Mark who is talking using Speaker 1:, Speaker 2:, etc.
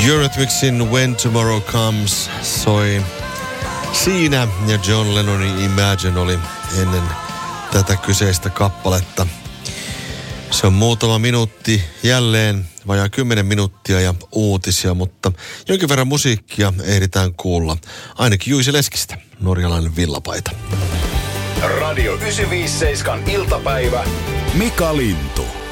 Speaker 1: Eurythmicsin When Tomorrow Comes soi siinä ja John Lennonin Imagine oli ennen tätä kyseistä kappaletta. Se on muutama minuutti jälleen, vajaa 10 minuuttia ja uutisia, mutta jonkin verran musiikkia ehditään kuulla. Ainakin Juise Leskistä, norjalainen villapaita.
Speaker 2: Radio 957 iltapäivä. Mika Lintu.